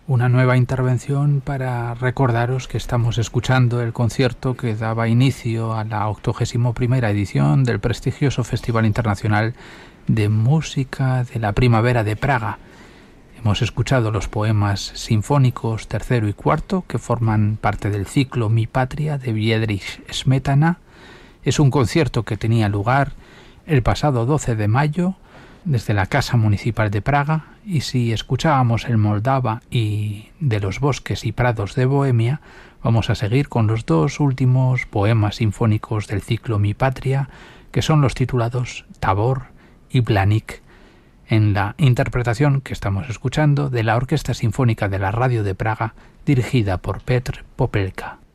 Una nueva intervención para recordaros que estamos escuchando el concierto que daba inicio a la 81ª edición del prestigioso Festival Internacional de Música de la Primavera de Praga. Hemos escuchado los poemas sinfónicos tercero y cuarto que forman parte del ciclo Mi Patria de Friedrich Smetana. Es un concierto que tenía lugar el pasado 12 de mayo desde la Casa Municipal de Praga, y si escuchábamos el Moldava y de los bosques y prados de Bohemia, vamos a seguir con los dos últimos poemas sinfónicos del ciclo Mi Patria, que son los titulados Tabor y Blanik, en la interpretación que estamos escuchando de la Orquesta Sinfónica de la Radio de Praga, dirigida por Petr Popelka.